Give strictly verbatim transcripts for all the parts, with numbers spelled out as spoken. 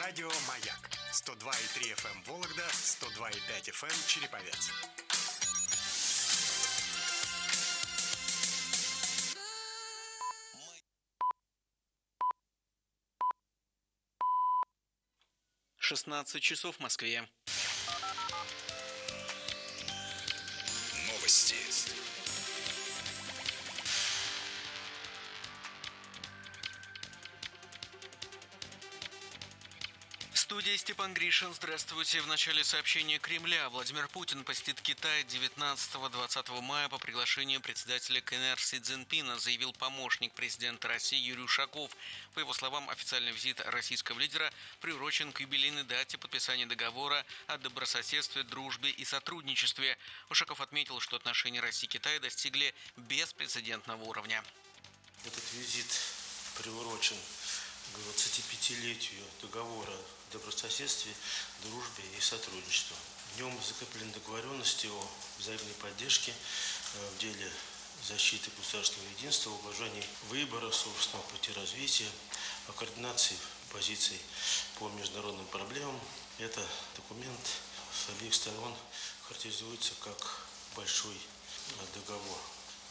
Радио «Маяк» сто два и три эф эм Вологда, сто два и пять эф эм Череповец. шестнадцать часов в Москве. Новости. В студии Степан Гришин. Здравствуйте. В начале сообщения Кремля. Владимир Путин посетит Китай девятнадцатого-двадцатого мая по приглашению председателя ка эн эр Си Цзиньпина, заявил помощник президента России Юрий Ушаков. По его словам, официальный визит российского лидера приурочен к юбилейной дате подписания договора о добрососедстве, дружбе и сотрудничестве. Ушаков отметил, что отношения России и Китая достигли беспрецедентного уровня. Этот визит приурочен к двадцатипятилетию договора о добрососедстве, дружбе и сотрудничестве. В нем закреплены договоренности о взаимной поддержке в деле защиты государственного единства, уважении выбора собственного пути развития, о координации позиций по международным проблемам. Это документ с обеих сторон характеризуется как большой договор.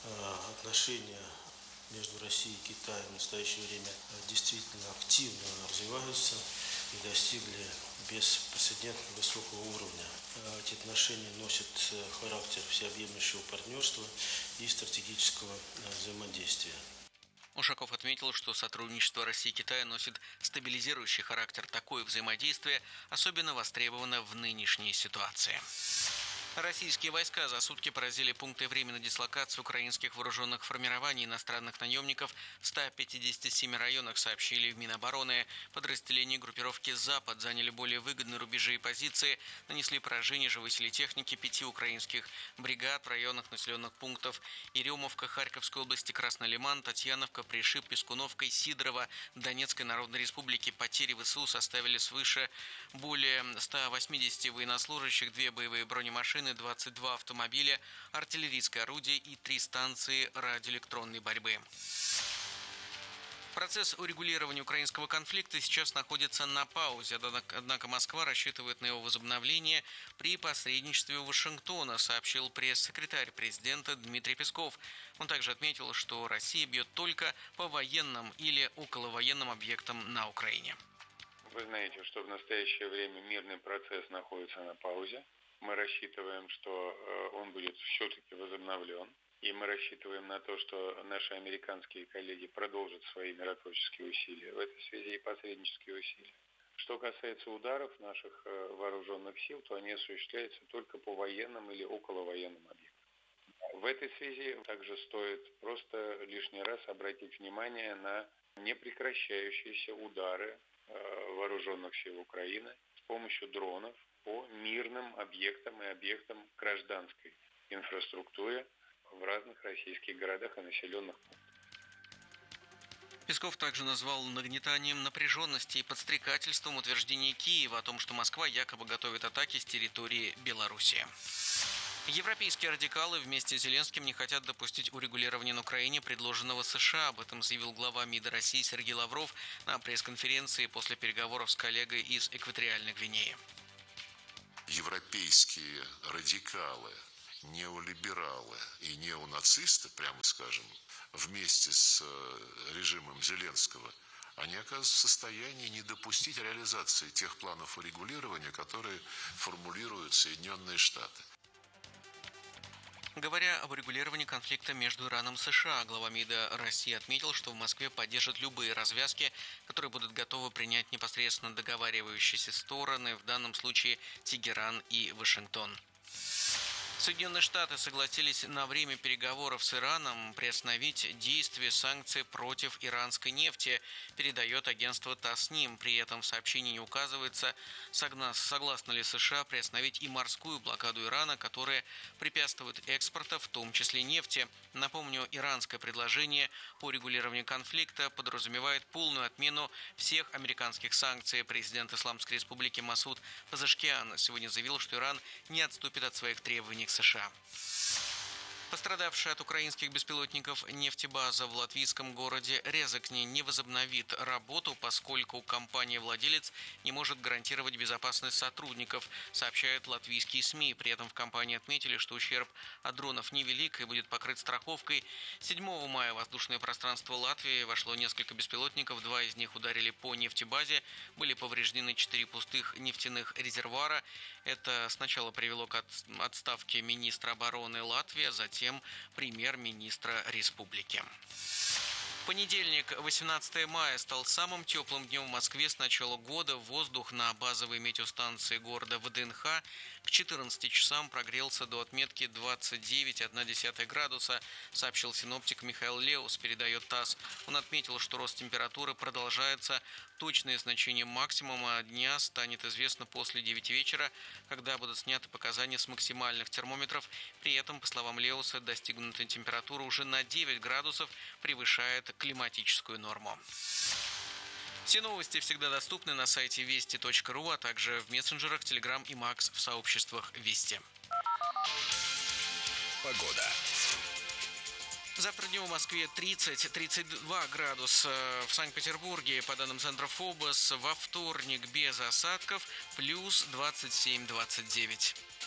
Отношения между Россией и Китаем в настоящее время действительно активно развиваются и достигли беспрецедентно высокого уровня. Эти отношения носят характер всеобъемлющего партнерства и стратегического взаимодействия. Ушаков отметил, что сотрудничество России и Китая носит стабилизирующий характер. Такое взаимодействие особенно востребовано в нынешней ситуации. Российские войска за сутки поразили пункты временной дислокации украинских вооруженных формирований иностранных наемников в ста пятидесяти семи районах, сообщили в Минобороны. Подразделения группировки «Запад» заняли более выгодные рубежи и позиции, нанесли поражение живой силе техники пяти украинских бригад в районах населенных пунктов Еремовка Харьковской области, Красный Лиман, Татьяновка, Пришиб, Пескуновка и Сидорово Донецкой Народной Республики. Потери в ВСУ составили свыше более ста восьмидесяти военнослужащих, две боевые бронемашины, двадцать два автомобиля, артиллерийское орудие и три станции радиоэлектронной борьбы. Процесс урегулирования украинского конфликта сейчас находится на паузе, однако Москва рассчитывает на его возобновление при посредничестве Вашингтона, сообщил пресс-секретарь президента Дмитрий Песков. Он также отметил, что Россия бьет только по военным или околовоенным объектам на Украине. Вы знаете, что в настоящее время мирный процесс находится на паузе. Мы рассчитываем, что он будет все-таки возобновлен. И мы рассчитываем на то, что наши американские коллеги продолжат свои миротворческие усилия, в этой связи и посреднические усилия. Что касается ударов наших вооруженных сил, то они осуществляются только по военным или околовоенным объектам. В этой связи также стоит просто лишний раз обратить внимание на непрекращающиеся удары вооруженных сил Украины с помощью дронов по мирным объектам и объектам гражданской инфраструктуры в разных российских городах и населенных пунктах. Песков также назвал нагнетанием напряженности и подстрекательством утверждение Киева о том, что Москва якобы готовит атаки с территории Беларуси. Европейские радикалы вместе с Зеленским не хотят допустить урегулирования на Украине, предложенного США. Об этом заявил глава МИДа России Сергей Лавров на пресс-конференции после переговоров с коллегой из Экваториальной Гвинеи. Европейские радикалы, неолибералы и неонацисты, прямо скажем, вместе с режимом Зеленского, они оказываются в состоянии не допустить реализации тех планов урегулирования, которые формулируют Соединенные Штаты. Говоря об урегулировании конфликта между Ираном и США, глава МИДа России отметил, что в Москве поддержат любые развязки, которые будут готовы принять непосредственно договаривающиеся стороны, в данном случае Тегеран и Вашингтон. Соединенные Штаты согласились на время переговоров с Ираном приостановить действие санкций против иранской нефти, передает агентство Тасним. При этом в сообщении не указывается, согласны ли США приостановить и морскую блокаду Ирана, которая препятствует экспорту, в том числе нефти. Напомню, иранское предложение по регулированию конфликта подразумевает полную отмену всех американских санкций. Президент Исламской Республики Масуд Пазешкиан сегодня заявил, что Иран не отступит от своих требований к США. Пострадавшая от украинских беспилотников нефтебаза в латвийском городе Резекне не возобновит работу, поскольку компания-владелец не может гарантировать безопасность сотрудников, сообщают латвийские СМИ. При этом в компании отметили, что ущерб от дронов невелик и будет покрыт страховкой. седьмого мая в воздушное пространство Латвии вошло несколько беспилотников, два из них ударили по нефтебазе, были повреждены четыре пустых нефтяных резервуара. Это сначала привело к отставке министра обороны Латвии, а затем Затем премьер-министра республики. Понедельник, восемнадцатого мая, стал самым теплым днем в Москве с начала года. Воздух на базовой метеостанции города ВДНХ к четырнадцати часам прогрелся до отметки двадцать девять целых одна десятая градуса, сообщил синоптик Михаил Леус, передает ТАСС. Он отметил, что рост температуры продолжается. Точное значение максимума дня станет известно после девяти вечера, когда будут сняты показания с максимальных термометров. При этом, по словам Леуса, достигнутая температура уже на девять градусов превышает климатическую норму. Все новости всегда доступны на сайте вести точка ру, а также в мессенджерах Telegram и Макс в сообществах Вести. Погода. Завтра днем в Москве тридцать - тридцать два градуса, в Санкт-Петербурге, по данным центра ФОБОС, во вторник без осадков, плюс двадцать семь - двадцать девять.